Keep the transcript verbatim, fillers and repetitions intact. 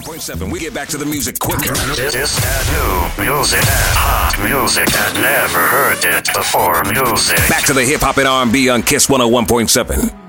one point seven. We get back to the music quicker. It's that new music, that hot music, that never heard it before music. Back to the hip hop and R and B on Kiss one oh one point seven.